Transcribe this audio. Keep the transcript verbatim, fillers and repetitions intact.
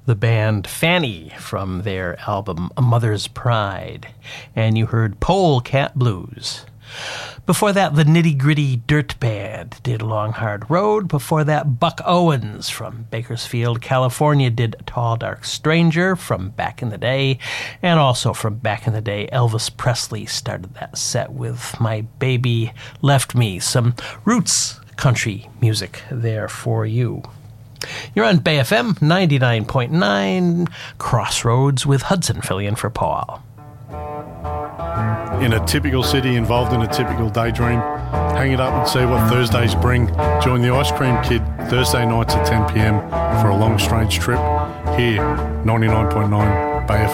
the band Fanny from their album A Mother's Pride. And you heard Polecat Blues. Before that, the Nitty Gritty Dirt Band did Long Hard Road. Before that, Buck Owens from Bakersfield, California did Tall Dark Stranger from back in the day. And also from back in the day, Elvis Presley started that set with My Baby Left Me. Some roots country music there for you. You're on Bay F M ninety-nine point nine, Crossroads with Hudson filling in for Paul. In a typical city involved in a typical daydream, hang it up and see what Thursdays bring. Join the Ice Cream Kid Thursday nights at ten p.m. for a long strange trip here, ninety-nine point nine Bay F M.